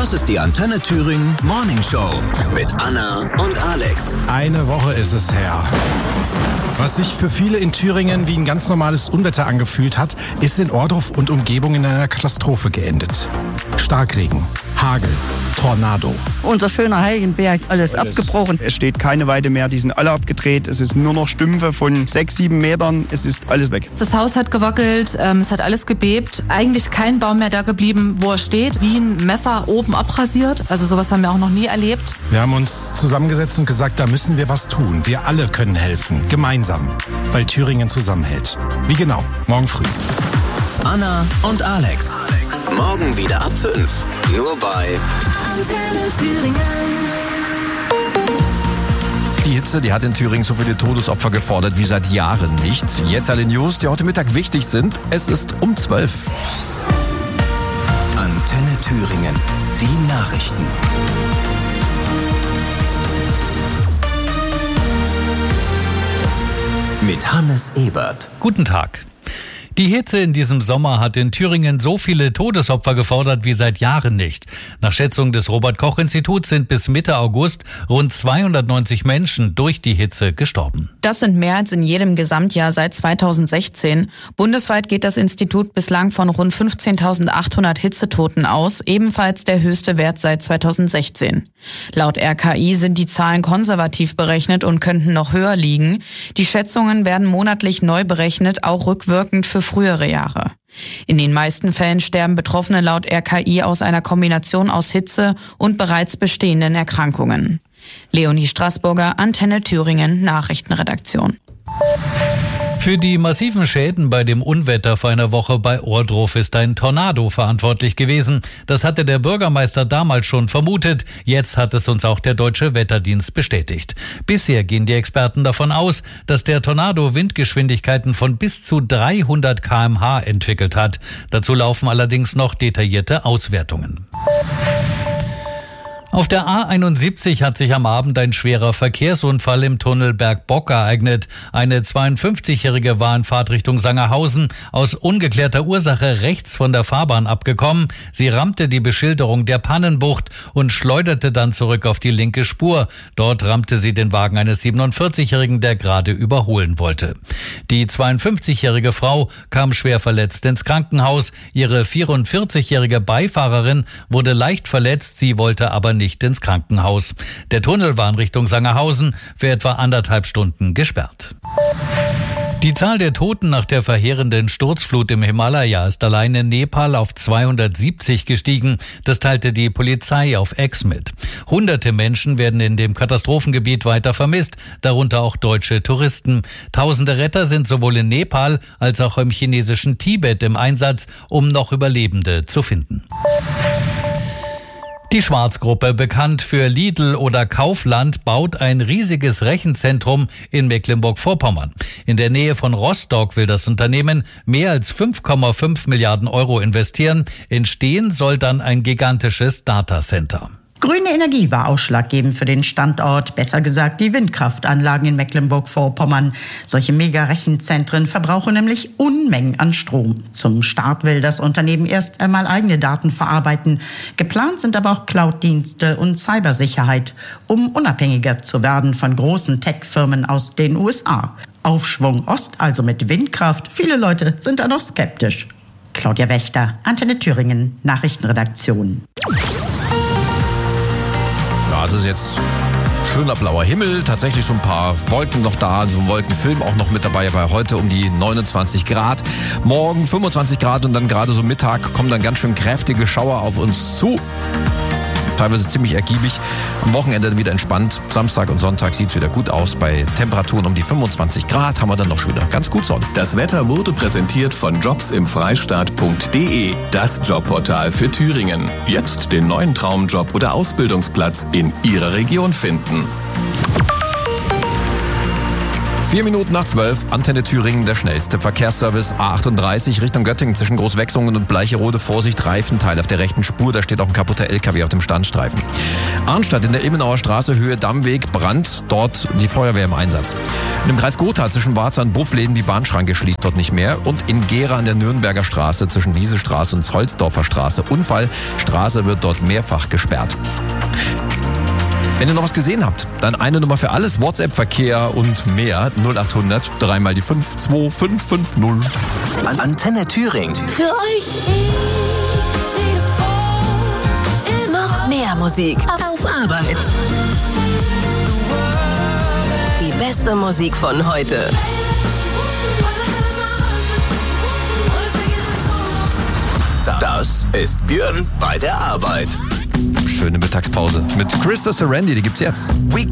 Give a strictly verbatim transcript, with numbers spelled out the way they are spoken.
Das ist die Antenne Thüringen Morning Show mit Anna und Alex. Eine Woche ist es her. Was sich für viele in Thüringen wie ein ganz normales Unwetter angefühlt hat, ist in Ohrdruf und Umgebung in einer Katastrophe geendet. Starkregen, Hagel, Tornado. Unser schöner Heiligenberg, alles abgebrochen. Es steht keine Weide mehr, die sind alle abgedreht. Es ist nur noch Stümpfe von sechs, sieben Metern. Es ist alles weg. Das Haus hat gewackelt, ähm, es hat alles gebebt. Eigentlich kein Baum mehr da geblieben, wo er steht. Wie ein Messer oben abrasiert. Also sowas haben wir auch noch nie erlebt. Wir haben uns zusammengesetzt und gesagt, da müssen wir was tun. Wir alle können helfen. Gemeinsam. Weil Thüringen zusammenhält. Wie genau? Morgen früh. Anna und Alex. Morgen wieder ab fünf. Nur bei Antenne Thüringen. Die Hitze, die hat in Thüringen so viele Todesopfer gefordert wie seit Jahren nicht. Jetzt alle News, die heute Mittag wichtig sind. Es ist um zwölf. Antenne Thüringen. Die Nachrichten. Mit Hannes Ebert. Guten Tag. Die Hitze in diesem Sommer hat in Thüringen so viele Todesopfer gefordert wie seit Jahren nicht. Nach Schätzung des Robert-Koch-Instituts sind bis Mitte August rund zweihundertneunzig Menschen durch die Hitze gestorben. Das sind mehr als in jedem Gesamtjahr seit zweitausendsechzehn. Bundesweit geht das Institut bislang von rund fünfzehntausendachthundert Hitzetoten aus, ebenfalls der höchste Wert seit zweitausendsechzehn. Laut R K I sind die Zahlen konservativ berechnet und könnten noch höher liegen. Die Schätzungen werden monatlich neu berechnet, auch rückwirkend für frühere Jahre. In den meisten Fällen sterben Betroffene laut R K I aus einer Kombination aus Hitze und bereits bestehenden Erkrankungen. Leonie Straßburger, Antenne Thüringen, Nachrichtenredaktion. Für die massiven Schäden bei dem Unwetter vor einer Woche bei Ohrdruf ist ein Tornado verantwortlich gewesen. Das hatte der Bürgermeister damals schon vermutet. Jetzt hat es uns auch der Deutsche Wetterdienst bestätigt. Bisher gehen die Experten davon aus, dass der Tornado Windgeschwindigkeiten von bis zu dreihundert Kilometer pro Stunde entwickelt hat. Dazu laufen allerdings noch detaillierte Auswertungen. Auf der A einundsiebzig hat sich am Abend ein schwerer Verkehrsunfall im Tunnel Bergbock ereignet. Eine zweiundfünfzigjährige war in Fahrtrichtung Sangerhausen aus ungeklärter Ursache rechts von der Fahrbahn abgekommen. Sie rammte die Beschilderung der Pannenbucht und schleuderte dann zurück auf die linke Spur. Dort rammte sie den Wagen eines siebenundvierzigjährigen, der gerade überholen wollte. Die zweiundfünfzigjährige Frau kam schwer verletzt ins Krankenhaus. Ihre vierundvierzigjährige Beifahrerin wurde leicht verletzt, sie wollte aber nicht nicht ins Krankenhaus. Der Tunnel war in Richtung Sangerhausen für etwa anderthalb Stunden gesperrt. Die Zahl der Toten nach der verheerenden Sturzflut im Himalaya ist allein in Nepal auf zweihundertsiebzig gestiegen. Das teilte die Polizei auf X mit. Hunderte Menschen werden in dem Katastrophengebiet weiter vermisst, darunter auch deutsche Touristen. Tausende Retter sind sowohl in Nepal als auch im chinesischen Tibet im Einsatz, um noch Überlebende zu finden. Die Schwarz-Gruppe, bekannt für Lidl oder Kaufland, baut ein riesiges Rechenzentrum in Mecklenburg-Vorpommern. In der Nähe von Rostock will das Unternehmen mehr als fünf Komma fünf Milliarden Euro investieren. Entstehen soll dann ein gigantisches Datacenter. Grüne Energie war ausschlaggebend für den Standort, besser gesagt die Windkraftanlagen in Mecklenburg-Vorpommern. Solche Mega-Rechenzentren verbrauchen nämlich Unmengen an Strom. Zum Start will das Unternehmen erst einmal eigene Daten verarbeiten. Geplant sind aber auch Cloud-Dienste und Cybersicherheit, um unabhängiger zu werden von großen Tech-Firmen aus den U S A. Aufschwung Ost, also mit Windkraft. Viele Leute sind da noch skeptisch. Claudia Wächter, Antenne Thüringen, Nachrichtenredaktion. Ja, es ist jetzt schöner blauer Himmel, tatsächlich so ein paar Wolken noch da, so ein Wolkenfilm auch noch mit dabei, bei heute um die neunundzwanzig Grad. Morgen fünfundzwanzig Grad und dann gerade so Mittag kommen dann ganz schön kräftige Schauer auf uns zu. Teilweise ziemlich ergiebig. Am Wochenende dann wieder entspannt. Samstag und Sonntag sieht es wieder gut aus. Bei Temperaturen um die fünfundzwanzig Grad haben wir dann noch schon wieder ganz gut Sonne. Das Wetter wurde präsentiert von jobs im freistaat punkt de, das Jobportal für Thüringen. Jetzt den neuen Traumjob oder Ausbildungsplatz in Ihrer Region finden. Vier Minuten nach zwölf, Antenne Thüringen, der schnellste Verkehrsservice A achtunddreißig Richtung Göttingen zwischen Großwechsungen und Bleicherode. Vorsicht, Reifenteil auf der rechten Spur, da steht auch ein kaputter L K W auf dem Standstreifen. Arnstadt in der Ilmenauer Straße, Höhe Dammweg, Brand, dort die Feuerwehr im Einsatz. Und im Kreis Gotha zwischen Warza und Buffläden, die Bahnschranke schließt dort nicht mehr. Und in Gera an der Nürnberger Straße zwischen Wiesestraße und Zolzdorfer Straße, Unfall, Straße wird dort mehrfach gesperrt. Wenn ihr noch was gesehen habt, dann eine Nummer für alles, WhatsApp-Verkehr und mehr, null acht hundert, dreimal die fünf zwei fünf fünf null. An Antenne Thüringen. Für euch noch mehr Musik auf Arbeit. Die beste Musik von heute. Das ist Björn bei der Arbeit. Schöne Mittagspause mit Krista Serendi, die gibt's jetzt. Weekend